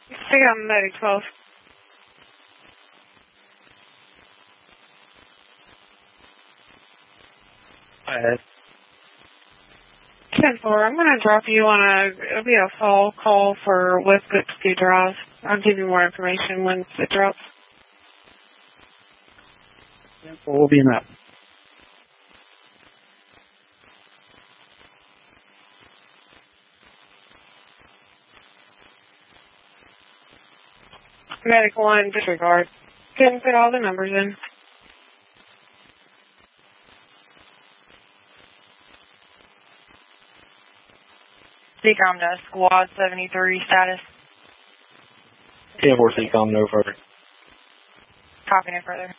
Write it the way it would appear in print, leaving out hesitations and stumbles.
Stay on Medic 12. Alright. 10-4, I'm going to drop you on it'll be a fall call for West Bixby Drive. I'll give you more information once it drops. 10-4 will be enough. Medic 1, disregard. Didn't put all the numbers in. Seacom to Squad 73 status. 10-4 Seacom, no further. Copy no further.